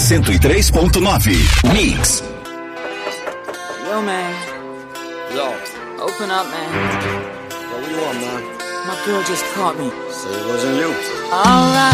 103.9 Mix. Yo, man. Yo. Open up, man. Yo, what you want, man? My girl just caught me. Say it wasn't you. Alright.